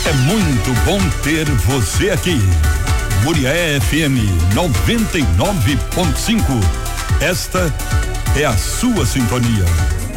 É muito bom ter você aqui. Murié FM 99.5. Esta é a sua sintonia.